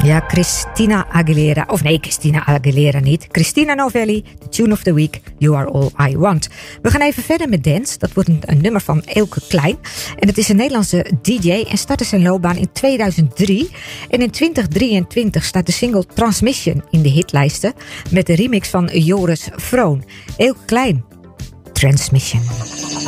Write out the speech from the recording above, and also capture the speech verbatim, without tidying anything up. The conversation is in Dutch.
Ja, Christina Aguilera. Of nee, Christina Aguilera niet. Christina Novelli, the tune of the week, You Are All I Want. We gaan even verder met dance. Dat wordt een, een nummer van Eelke Klein. En het is een Nederlandse D J en startte zijn loopbaan in tweeduizend drie. En in twintig drieëntwintig staat de single Transmission in de hitlijsten. Met de remix van Joris Vroon. Eelke Klein, Transmission.